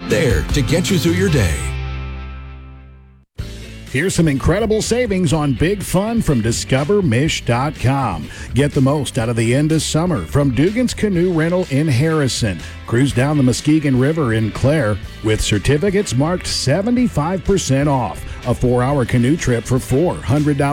There to get you through your day. Here's some incredible savings on Big Fun from DiscoverMish.com. Get the most out of the end of summer from Dugan's Canoe Rental in Harrison. Cruise down the Muskegon River in Clare with certificates marked 75% off. A 4-hour canoe trip for $400.